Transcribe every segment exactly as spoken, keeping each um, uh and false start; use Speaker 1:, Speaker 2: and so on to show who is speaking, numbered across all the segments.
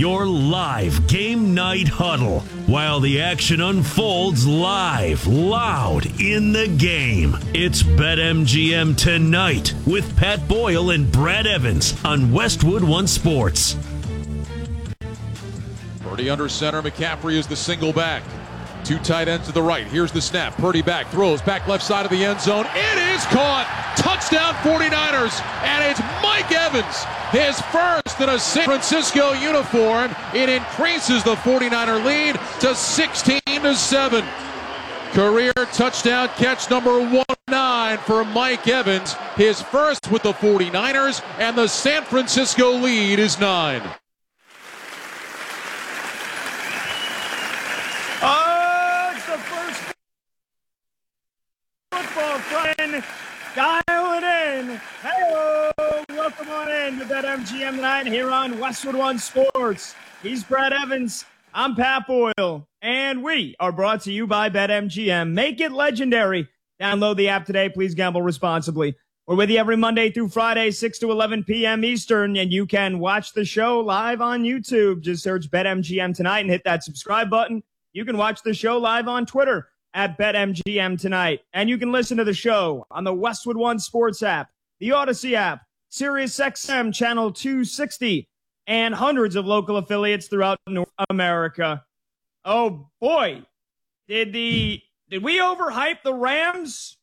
Speaker 1: your live game night huddle, while the action unfolds live, loud in the game. It's BetMGM Tonight with Pat Boyle and Brad Evans on Westwood One Sports.
Speaker 2: Purdy under center. McCaffrey is the single back. Two tight ends to the right. Here's the snap. Purdy back, throws back left side of the end zone. It is caught. Touchdown forty-niners. And it's Mike Evans, his first in a San Francisco uniform. It increases the forty-niner lead to sixteen to seven. Career touchdown catch number one oh nine for Mike Evans. His first with the forty-niners, and the San Francisco lead is nine.
Speaker 3: Oh, it's the first football friend. Dial it in. Hey, welcome on in to BetMGM Tonight here on Westwood One Sports. He's Brad Evans. I'm Pat Boyle. And we are brought to you by BetMGM. Make it legendary. Download the app today. Please gamble responsibly. We're with you every Monday through Friday, six to eleven p.m. Eastern, and you can watch the show live on YouTube. Just search BetMGM Tonight and hit that subscribe button. You can watch the show live on Twitter at BetMGM Tonight. And you can listen to the show on the Westwood One Sports app, the Odyssey app, SiriusXM Channel two sixty, and hundreds of local affiliates throughout North America. Oh, boy. Did the did we overhype the Rams?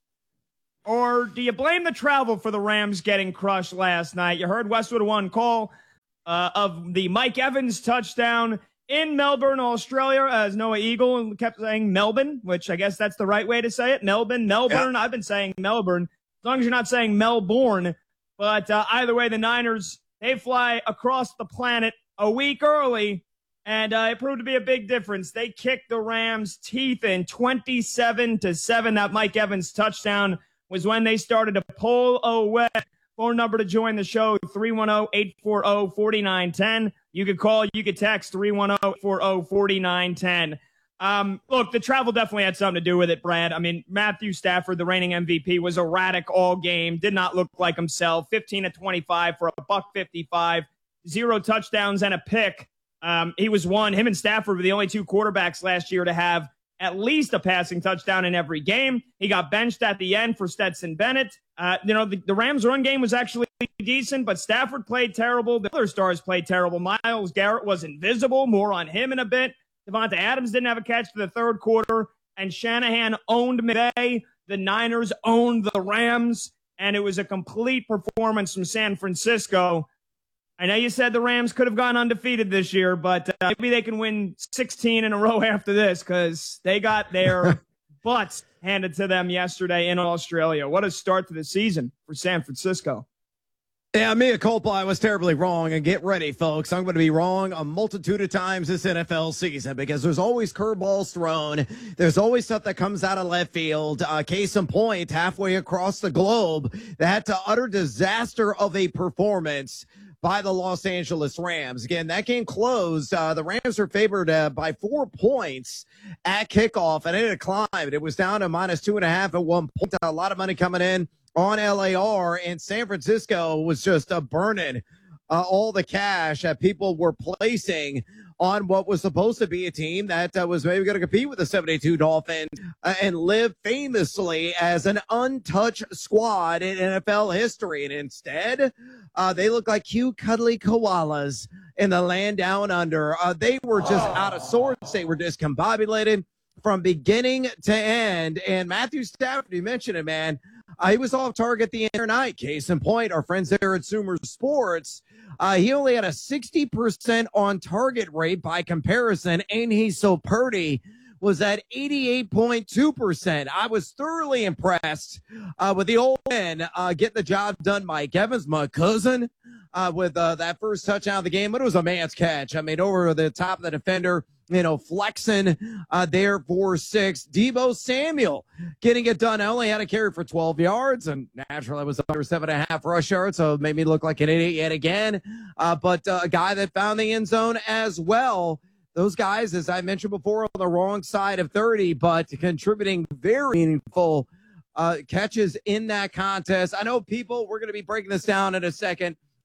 Speaker 3: Or do you blame the travel for the Rams getting crushed last night? You heard Westwood One call uh, of the Mike Evans touchdown in Melbourne, Australia, as Noah Eagle kept saying Melbourne, which I guess that's the right way to say it. Melbourne, Melbourne. Yeah. I've been saying Melbourne, as long as you're not saying Melbourne. But uh, either way, the Niners, they fly across the planet a week early, and uh, it proved to be a big difference. They kicked the Rams' teeth in twenty-seven to seven. That Mike Evans touchdown was when they started to pull away. Phone number to join the show, three one zero, eight four zero, four nine one zero. You could call, you could text three one zero, eight four zero, four nine one zero. Um, look, the travel definitely had something to do with it, Brad. I mean, Matthew Stafford, the reigning M V P, was erratic all game, did not look like himself. fifteen to twenty-five for a buck fifty-five, zero touchdowns and a pick. Um, he was one. Him and Stafford were the only two quarterbacks last year to have at least a passing touchdown in every game. He got benched at the end for Stetson Bennett. Uh, you know, the, the Rams' run game was actually decent, but Stafford played terrible. The other stars played terrible. Myles Garrett was invisible. More on him in a bit. Devonta Adams didn't have a catch for the third quarter, and Shanahan owned McVay. The Niners owned the Rams, and it was a complete performance from San Francisco. I know you said the Rams could have gone undefeated this year, but uh, maybe they can win sixteen in a row after this, because they got their butts handed to them yesterday in Australia. What a start to the season for San Francisco.
Speaker 4: Yeah, mea culpa, I was terribly wrong. And get ready, folks. I'm going to be wrong a multitude of times this N F L season, because there's always curveballs thrown. There's always stuff that comes out of left field. Uh, case in point, halfway across the globe, that uh, utter disaster of a performance by the Los Angeles Rams. Again, that game closed. Uh, the Rams are favored uh, by four points at kickoff, and it had climbed. It was down to minus two and a half at one point. A lot of money coming in on L A R, and San Francisco was just uh, burning uh, all the cash that people were placing on what was supposed to be a team that uh, was maybe going to compete with the seventy-two Dolphins uh, and live famously as an untouched squad in N F L history. And instead, uh, they look like cute, cuddly koalas in the land down under. Uh, they were just out of sorts. They were discombobulated from beginning to end. And Matthew Stafford, you mentioned it, man. Uh, he was off target the entire night. Case in point, our friends there at Sumer Sports, uh, he only had a sixty percent on target rate by comparison. Ain't he so purty? Was at eighty-eight point two percent. I was thoroughly impressed uh, with the old man uh, getting the job done. Mike Evans, my cousin, uh, with uh, that first touchdown of the game. But it was a man's catch. I mean, over the top of the defender, you know, flexing uh, there for six. Deebo Samuel getting it done. I only had a carry for twelve yards, and naturally it was under seven and a half rush yards, so it made me look like an idiot yet again. Uh, but uh, a guy that found the end zone as well. Those guys, as I mentioned before, on the wrong side of thirty, but contributing very meaningful uh, catches in that contest. I know people, we're going to be breaking this down in a second.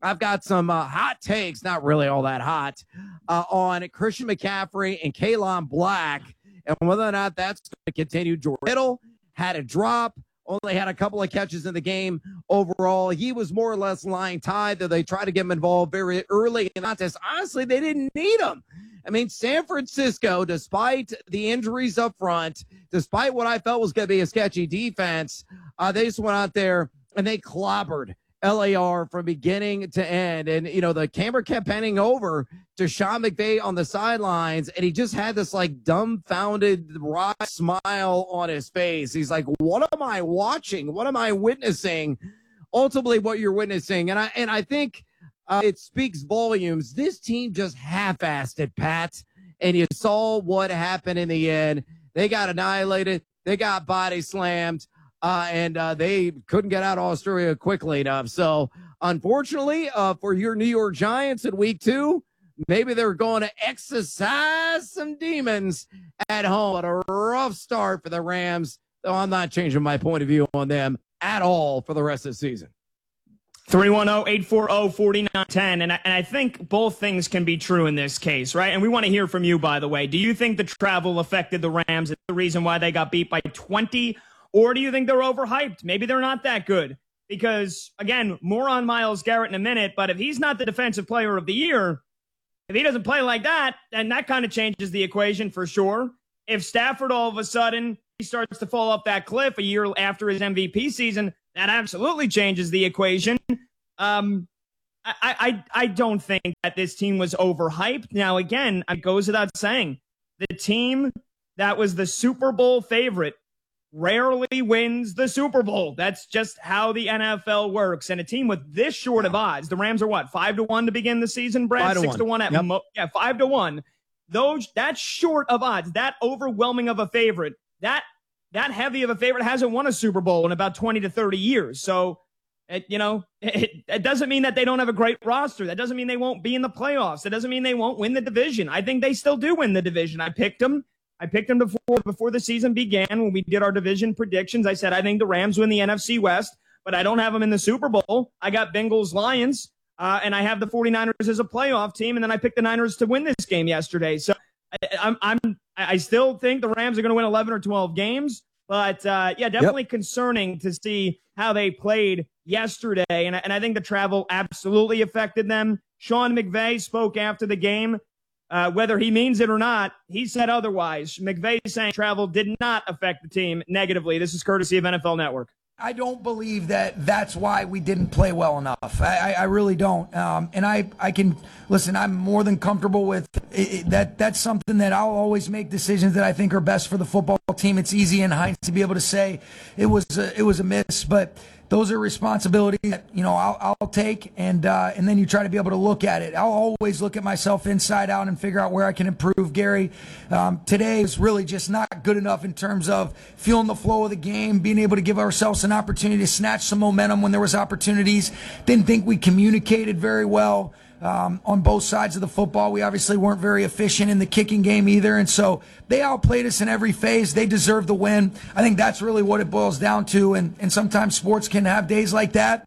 Speaker 4: I've got some uh, hot takes, not really all that hot, uh, on Christian McCaffrey and Kalon Black and whether or not that's going to continue. George Kittle had a drop, only had a couple of catches in the game overall. He was more or less lying tied, though they tried to get him involved very early in the contest. Honestly, they didn't need him. I mean, San Francisco, despite the injuries up front, despite what I felt was going to be a sketchy defense, uh, they just went out there and they clobbered L A R from beginning to end. And, you know, the camera kept panning over to Sean McVay on the sidelines, and he just had this, like, dumbfounded wry smile on his face. He's like, what am I watching? What am I witnessing? Ultimately, what you're witnessing, and I and I think uh, it speaks volumes. This team just half-assed it, Pat, and you saw what happened in the end. They got annihilated. They got body slammed. Uh, and uh, they couldn't get out of Australia quickly enough. So, unfortunately, uh, for your New York Giants in week two, maybe they're going to exercise some demons at home. But a rough start for the Rams, though I'm not changing my point of view on them at all for the rest of the season.
Speaker 3: three one zero, eight four zero, four nine one zero. And I, and I think both things can be true in this case, right? And we want to hear from you, by the way. Do you think the travel affected the Rams? It's the reason why they got beat by twenty? Or do you think they're overhyped? Maybe they're not that good. Because, again, more on Myles Garrett in a minute, but if he's not the defensive player of the year, if he doesn't play like that, then that kind of changes the equation for sure. If Stafford all of a sudden he starts to fall off that cliff a year after his M V P season, that absolutely changes the equation. Um, I, I, I don't think that this team was overhyped. Now, again, it goes without saying, the team that was the Super Bowl favorite rarely wins the Super Bowl. That's just how the N F L works. And a team with this short of odds, the Rams are what, five to one to begin the season, Brad?
Speaker 4: Five to
Speaker 3: Six
Speaker 4: one.
Speaker 3: to one at
Speaker 4: Yep.
Speaker 3: mo- yeah, five to one. Those that's short of odds, that overwhelming of a favorite, that that heavy of a favorite hasn't won a Super Bowl in about twenty to thirty years. So, it, you know, it, it doesn't mean that they don't have a great roster. That doesn't mean they won't be in the playoffs. That doesn't mean they won't win the division. I think they still do win the division. I picked them. I picked them before before the season began when we did our division predictions. I said I think the Rams win the N F C West, but I don't have them in the Super Bowl. I got Bengals, Lions, uh, and I have the 49ers as a playoff team, and then I picked the Niners to win this game yesterday. So I, I'm, I'm I still think the Rams are going to win eleven or twelve games, but uh, yeah, definitely yep. concerning to see how they played yesterday, and, and I think the travel absolutely affected them. Sean McVay spoke after the game. Uh, whether he means it or not, he said otherwise. McVay saying travel did not affect the team negatively. This is courtesy of N F L Network.
Speaker 5: I don't believe that that's why we didn't play well enough. I, I really don't. Um, and I, I can, listen, I'm more than comfortable with it, that. That's something that I'll always make decisions that I think are best for the football team. It's easy in hindsight to be able to say it was a, it was a miss, but those are responsibilities that, you know, I'll, I'll take, and uh, and then you try to be able to look at it. I'll always look at myself inside out and figure out where I can improve, Gary. Um, today is really just not good enough in terms of feeling the flow of the game, being able to give ourselves an opportunity to snatch some momentum when there was opportunities. Didn't think we communicated very well. Um, on both sides of the football. We obviously weren't very efficient in the kicking game either, and so they outplayed us in every phase. They deserve the win. I think that's really what it boils down to, and, and sometimes sports can have days like that.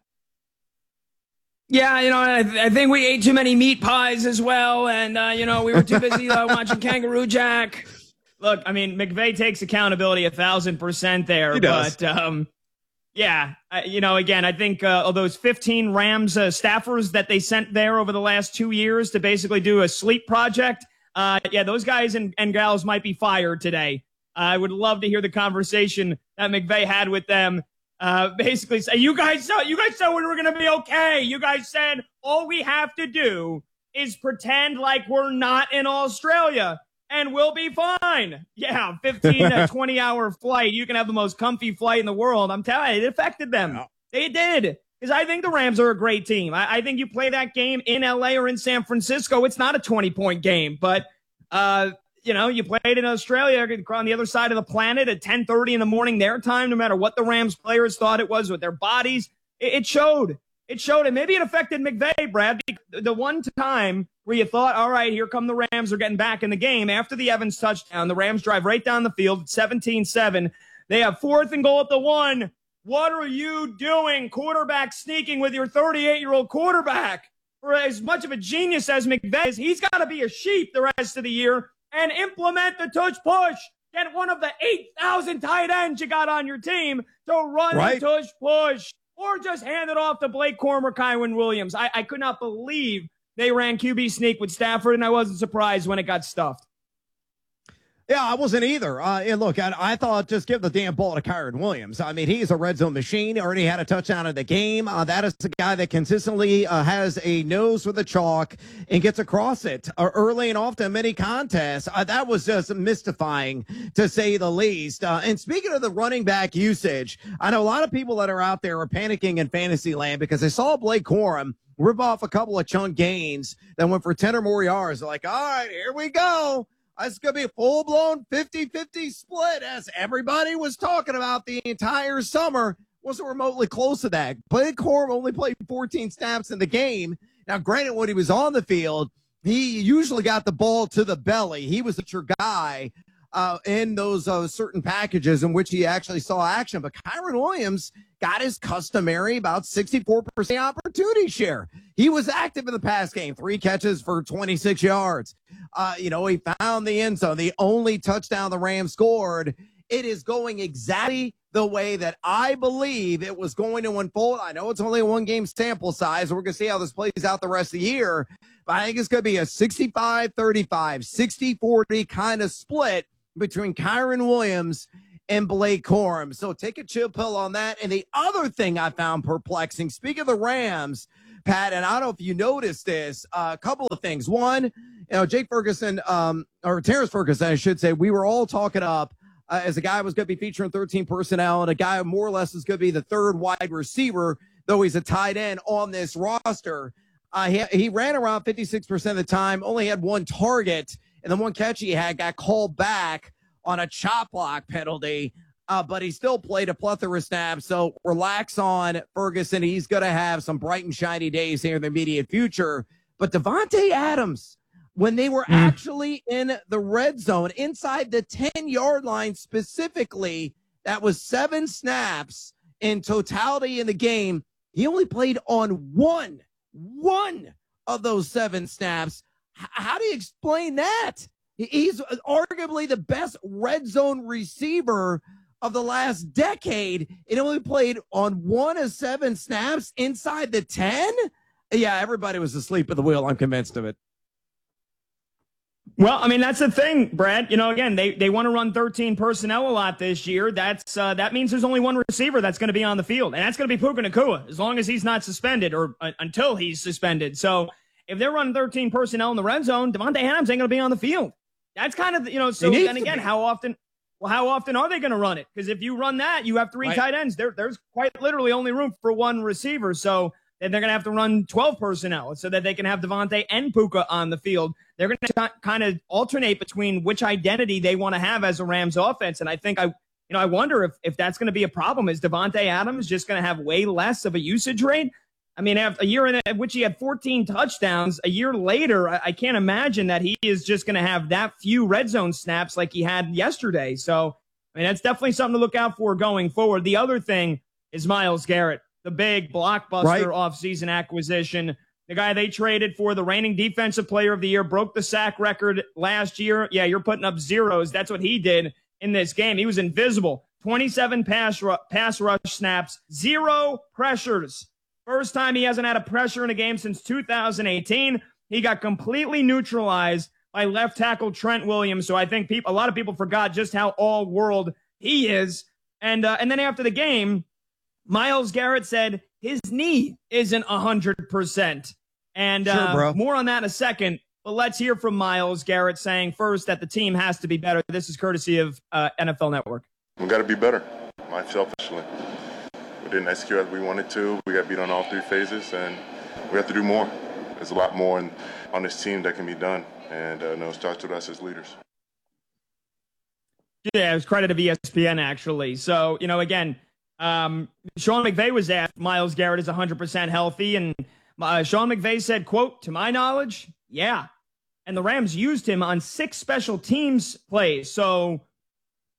Speaker 3: Yeah, you know, I, th- I think we ate too many meat pies as well, and, uh, you know, we were too busy uh, watching Kangaroo Jack. Look, I mean, McVay takes accountability a thousand percent there,
Speaker 4: he does.
Speaker 3: but... Um, Yeah, uh, you know, again, I think uh, of those fifteen Rams uh, staffers that they sent there over the last two years to basically do a sleep project, uh, yeah, those guys and, and gals might be fired today. Uh, I would love to hear the conversation that McVay had with them. Uh, basically say, you guys saw, you guys said we were going to be okay. You guys said all we have to do is pretend like we're not in Australia. And we'll be fine. Yeah, fifteen to twenty hour flight. You can have the most comfy flight in the world. I'm telling you, it affected them. Yeah. They did. Because I think the Rams are a great team. I, I think you play that game in L A or in San Francisco, it's not a twenty-point game. But, uh, you know, you played in Australia on the other side of the planet at ten thirty in the morning their time, no matter what the Rams players thought it was with their bodies. It, it showed. It showed. And maybe it affected McVay, Brad. The one time where you thought, all right, here come the Rams, are getting back in the game. After the Evans touchdown, the Rams drive right down the field, seventeen seven. They have fourth and goal at the one. What are you doing, quarterback sneaking with your thirty-eight-year-old quarterback? For as much of a genius as McVay is, he's got to be a sheep the rest of the year and implement the tush push. Get one of the eight thousand tight ends you got on your team to run right. the tush push. Or just hand it off to Blake Corum or Kyren Williams. I, I could not believe they ran Q B sneak with Stafford, and I wasn't surprised when it got stuffed.
Speaker 4: Yeah, I wasn't either. Uh, and look, I, I thought just give the damn ball to Kyren Williams. I mean, he's a red zone machine. Already had a touchdown in the game. Uh, that is the guy that consistently uh, has a nose for the chalk and gets across it uh, early and often in many contests. Uh, that was just mystifying, to say the least. Uh, and speaking of the running back usage, I know a lot of people that are out there are panicking in fantasy land because they saw Blake Corum rip off a couple of chunk gains that went for ten or more yards. They're like, all right, here we go. It's going to be a full-blown fifty-fifty split, as everybody was talking about the entire summer. Wasn't remotely close to that. Blake Corum only played fourteen snaps in the game. Now, granted, when he was on the field, he usually got the ball to the belly. He was your guy uh, in those uh, certain packages in which he actually saw action. But Kyren Williams got his customary about sixty-four percent opportunity share. He was active in the pass game, three catches for twenty-six yards. Uh, you know, he found the end zone, the only touchdown the Rams scored. It is going exactly the way that I believe it was going to unfold. I know it's only a one-game sample size. We're going to see how this plays out the rest of the year. But I think it's going to be a sixty-five thirty-five, sixty forty kind of split between Kyren Williams and Blake Corum. So take a chill pill on that. And the other thing I found perplexing, speaking of the Rams, Pat, and I don't know if you noticed this, uh, a couple of things. One, you know, Jake Ferguson, um, or Terrence Ferguson, I should say, we were all talking up uh, as a guy was going to be featuring thirteen personnel and a guy more or less is going to be the third wide receiver, though he's a tight end on this roster. Uh, he, he ran around fifty-six percent of the time, only had one target, and the one catch he had got called back on a chop block penalty. Uh, but he still played a plethora of snaps, so relax on Ferguson. He's going to have some bright and shiny days here in the immediate future. But Davante Adams, when they were mm. actually in the red zone, inside the ten-yard line specifically, that was seven snaps in totality in the game. He only played on one, one of those seven snaps. H- how do you explain that? He's arguably the best red zone receiver of the last decade. It only played on one of seven snaps inside the ten. Yeah, everybody was asleep at the wheel. I'm convinced of it.
Speaker 3: Well, I mean, that's the thing, Brad. You know, again, they, they want to run thirteen personnel a lot this year. That's uh, that means there's only one receiver that's going to be on the field, and that's going to be Puka Nacua, as long as he's not suspended or uh, until he's suspended. So if they're running thirteen personnel in the red zone, Davante Adams ain't going to be on the field. That's kind of, you know, so then again, how often Well, how often are they going to run it? Because if you run that, you have three right. tight ends. There, there's quite literally only room for one receiver. So then they're going to have to run twelve personnel so that they can have Davante and Puka on the field. They're going to kind of alternate between which identity they want to have as a Rams offense. And I think I, you know, I wonder if, if that's going to be a problem. Is Davante Adams just going to have way less of a usage rate? I mean, after a year in which he had fourteen touchdowns, a year later, I, I can't imagine that he is just going to have that few red zone snaps like he had yesterday. So, I mean, that's definitely something to look out for going forward. The other thing is Myles Garrett, the big blockbuster right. offseason acquisition, the guy they traded for the reigning defensive player of the year, broke the sack record last year. Yeah, you're putting up zeros. That's what he did in this game. He was invisible. twenty-seven pass, ru- pass rush snaps, zero pressures. First time he hasn't had a pressure in a game since two thousand eighteen. He got completely neutralized by left tackle Trent Williams. So I think people, a lot of people forgot just how all-world he is. And uh, and then after the game, Myles Garrett said his knee isn't one hundred percent. And
Speaker 4: sure,
Speaker 3: uh,
Speaker 4: bro.
Speaker 3: more on that in a second. But let's hear from Myles Garrett saying first that the team has to be better. This is courtesy of uh, N F L Network.
Speaker 6: We got to be better, myself selfishly. We didn't execute as we wanted to. We got beat on all three phases, and we have to do more. There's a lot more in, on this team that can be done, and uh, no, it starts with us as leaders.
Speaker 3: Yeah, it was credit of E S P N, actually. So, you know, again, um, Sean McVay was asked, Myles Garrett is one hundred percent healthy, and uh, Sean McVay said, quote, to my knowledge, yeah. And the Rams used him on six special teams plays. So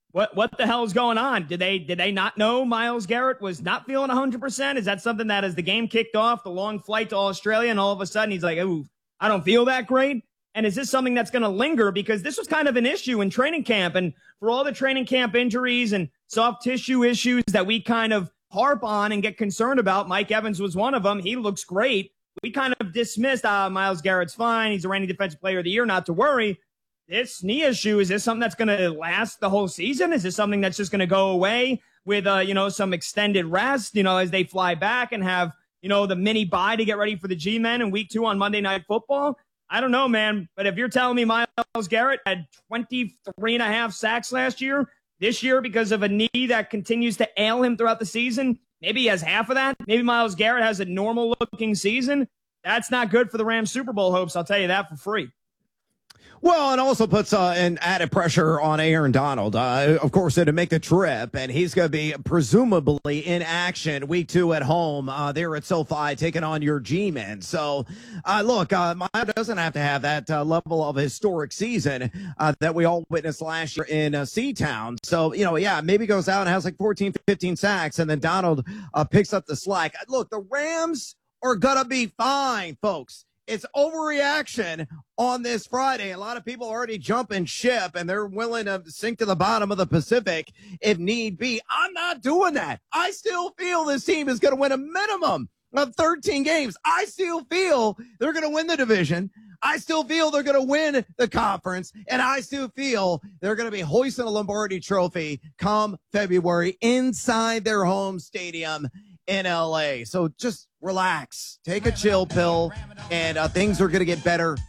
Speaker 3: What what the hell is going on? Did they did they not know Myles Garrett was not feeling one hundred percent? Is that something that as the game kicked off, the long flight to Australia, and all of a sudden he's like, ooh, I don't feel that great? And is this something that's going to linger? Because this was kind of an issue in training camp. And for all the training camp injuries and soft tissue issues that we kind of harp on and get concerned about, Mike Evans was one of them. He looks great. We kind of dismissed, ah, Myles Garrett's fine. He's a reigning defensive player of the year, not to worry. This knee issue, is this something that's going to last the whole season? Is this something that's just going to go away with, uh, you know, some extended rest, you know, as they fly back and have, you know, the mini bye to get ready for the G-Men in week two on Monday Night Football? I don't know, man. But if you're telling me Myles Garrett had twenty-three and a half sacks last year, this year because of a knee that continues to ail him throughout the season, maybe he has half of that. Maybe Myles Garrett has a normal-looking season. That's not good for the Rams Super Bowl hopes. I'll tell you that for free.
Speaker 4: Well, it also puts uh, an added pressure on Aaron Donald, uh, of course, to make the trip, and he's going to be presumably in action week two at home uh, there at SoFi, taking on your G-Men. So, uh, look, uh, Miami doesn't have to have that uh, level of historic season uh, that we all witnessed last year in uh, C-Town. So, you know, yeah, maybe goes out and has like fourteen, fifteen sacks, and then Donald uh, picks up the slack. Look, the Rams are going to be fine, folks. It's overreaction on this Friday. A lot of people already jumping ship, and they're willing to sink to the bottom of the Pacific if need be. I'm not doing that. I still feel this team is going to win a minimum of thirteen games. I still feel they're going to win the division. I still feel they're going to win the conference, and I still feel they're going to be hoisting a Lombardi trophy come February inside their home stadium in L A. So just relax, take a chill pill, and uh, things are going to get better